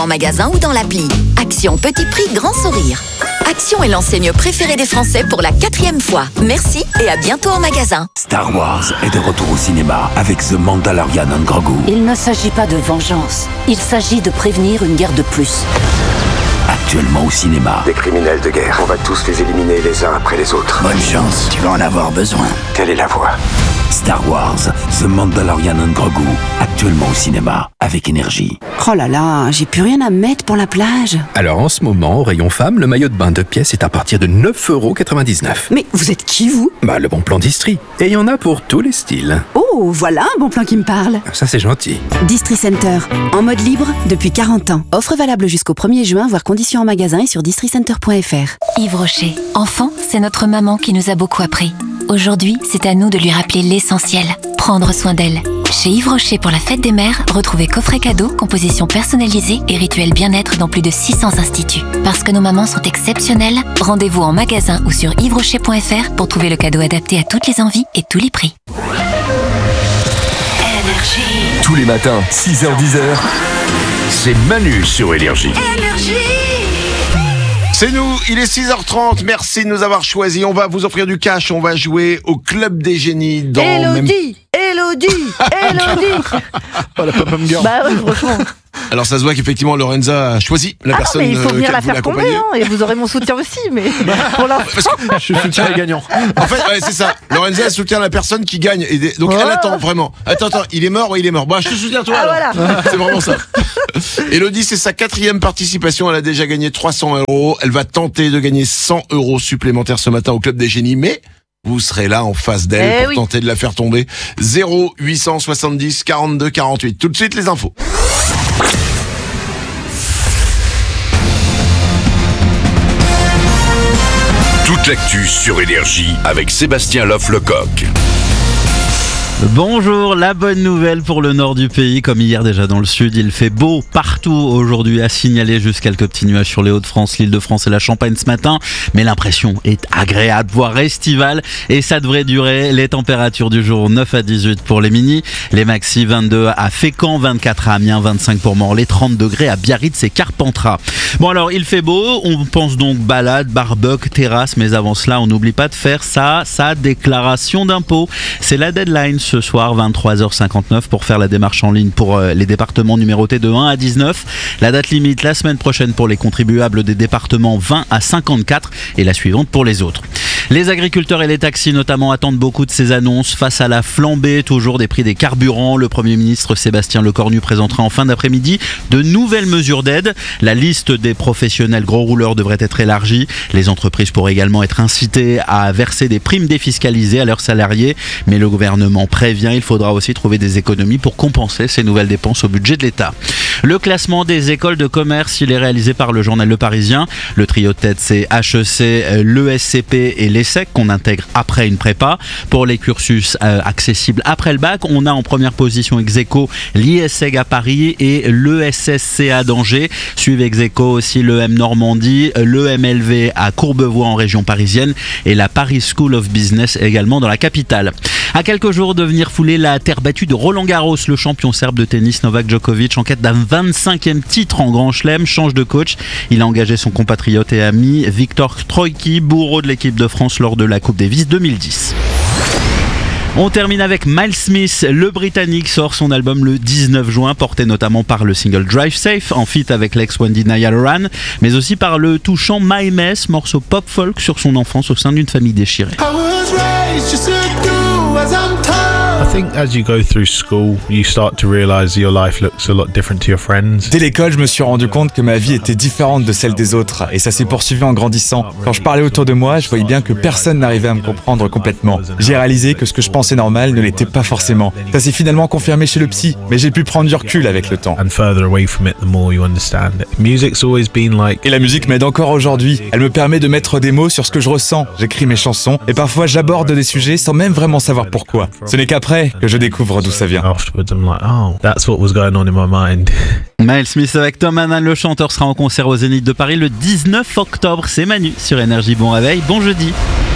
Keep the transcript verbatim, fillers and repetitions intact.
En magasin ou dans l'appli. Action petit prix, grand sourire. Action est l'enseigne préférée des Français pour la quatrième fois. Merci et à bientôt en magasin. Star Wars est de retour au cinéma avec The Mandalorian and Grogu. Il ne s'agit pas de vengeance. Il s'agit de prévenir une guerre de plus. Actuellement au cinéma. Des criminels de guerre. On va tous les éliminer les uns après les autres. Bonne chance, tu vas en avoir besoin. Quelle est la voie ? Star Wars, The Mandalorian and Grogu, actuellement au cinéma, avec énergie. Oh là là, j'ai plus rien à mettre pour la plage. Alors en ce moment, au rayon femme, le maillot de bain deux pièces est à partir de neuf euros quatre-vingt-dix-neuf. Mais vous êtes qui, vous ? Bah, le bon plan d'Istrie. Et il y en a pour tous les styles. Oh, voilà un bon plan qui me parle. Ça, c'est gentil. Distri Center, en mode libre depuis quarante ans. Offre valable jusqu'au premier juin, voire conditions en magasin et sur districenter point f r. Yves Rocher. Enfant, c'est notre maman qui nous a beaucoup appris. Aujourd'hui, c'est à nous de lui rappeler l'essentiel, prendre soin d'elle. Chez Yves Rocher pour la fête des mères, retrouvez coffret cadeau, composition personnalisée et rituel bien-être dans plus de six cents instituts. Parce que nos mamans sont exceptionnelles, rendez-vous en magasin ou sur yves rocher point f r pour trouver le cadeau adapté à toutes les envies et tous les prix. Énergie. Tous les matins, six heures dix heures, c'est Manu sur Énergie. Énergie. C'est nous, il est six heures trente, merci de nous avoir choisis. On va vous offrir du cash, on va jouer au Club des Génies dans... Élodie, même... Élodie, Élodie. Oh, la pop-up girl. Bah ouais, franchement. Alors ça se voit qu'effectivement Lorenza a choisi la ah personne non, mais il faut venir euh, la faire tomber, hein, et vous aurez mon soutien aussi, mais pour l'instant... Je soutiens les gagnants. En fait, ouais, c'est ça. Lorenza soutient la personne qui gagne. Et des... Donc oh. elle attend vraiment. Attends, attends, il est mort ou il est mort. Bah, je te soutiens toi. Ah, alors. Voilà. C'est vraiment ça. Élodie, c'est sa quatrième participation. Elle a déjà gagné trois cents euros. Elle va tenter de gagner cent euros supplémentaires ce matin au Club des Génies. Mais vous serez là en face d'elle eh pour oui. tenter de la faire tomber. zéro huit cent soixante-dix quarante-deux quarante-huit. Tout de suite, les infos. Toute l'actu sur Énergie avec Sébastien Loff-Lecoq. Bonjour, la bonne nouvelle pour le nord du pays, comme hier déjà dans le sud, il fait beau partout aujourd'hui, à signaler juste quelques petits nuages sur les Hauts-de-France, l'Île-de-France et la Champagne ce matin, mais l'impression est agréable, voire estivale, et ça devrait durer. Les températures du jour neuf à dix-huit pour les mini, les maxi vingt-deux à Fécamp, vingt-quatre à Amiens, vingt-cinq pour Morlaix, trente degrés à Biarritz et Carpentras. Bon alors, il fait beau, on pense donc balade, barbecue, terrasse, mais avant cela, on n'oublie pas de faire ça, sa déclaration d'impôt. C'est la deadline ce soir, vingt-trois heures cinquante-neuf, pour faire la démarche en ligne pour les départements numérotés de un à dix-neuf. La date limite la semaine prochaine pour les contribuables des départements vingt à cinquante-quatre et la suivante pour les autres. Les agriculteurs et les taxis notamment attendent beaucoup de ces annonces face à la flambée toujours des prix des carburants. Le Premier ministre Sébastien Lecornu présentera en fin d'après-midi de nouvelles mesures d'aide. La liste des professionnels gros rouleurs devrait être élargie. Les entreprises pourraient également être incitées à verser des primes défiscalisées à leurs salariés. Mais le gouvernement prévient, il faudra aussi trouver des économies pour compenser ces nouvelles dépenses au budget de l'État. Le classement des écoles de commerce, il est réalisé par le journal Le Parisien. Le trio de tête, c'est H E C, l'E S C P et l'ESSEC qu'on intègre après une prépa. Pour les cursus euh, accessibles après le bac, on a en première position ex-aequo l'I S E G à Paris et l'E S S C à d'Angers. Suivent ex-aequo aussi l'E M Normandie, l'E M L V à Courbevoie en région parisienne et la Paris School of Business également dans la capitale. À quelques jours de venir fouler la terre battue de Roland Garros, le champion serbe de tennis Novak Djokovic, en quête d'un vingt-cinquième titre en Grand Chelem, change de coach. Il a engagé son compatriote et ami Viktor Troicki, bourreau de l'équipe de France lors de la Coupe Davis deux mille dix. On termine avec Miles Smith. Le Britannique sort son album le dix-neuf juin, porté notamment par le single Drive Safe, en feat avec l'ex One D Niall Horan, mais aussi par le touchant My Mess, morceau pop-folk sur son enfance au sein d'une famille déchirée. I think as you go through school, you start to realize your life looks a lot different to your friends. Dès l'école, je me suis rendu compte que ma vie était différente de celle des autres, et ça s'est poursuivi en grandissant. Quand je parlais autour de moi, je voyais bien que personne n'arrivait à me comprendre complètement. J'ai réalisé que ce que je pensais normal ne l'était pas forcément. Ça s'est finalement confirmé chez le psy, mais j'ai pu prendre du recul avec le temps. And further away from it, the more you understand it. Music's always been like... Et la musique m'aide encore aujourd'hui. Elle me permet de mettre des mots sur ce que je ressens. J'écris mes chansons, et parfois j'aborde des sujets sans même vraiment savoir pourquoi. Ce n'est qu'après que je découvre d'où ça vient. Afterwards, I'm like, oh, that's what was going on in my mind. Miles Smith avec Tom Hannan, le chanteur, sera en concert au Zénith de Paris le dix-neuf octobre. C'est Manu sur Énergie. Bon réveil, bon jeudi.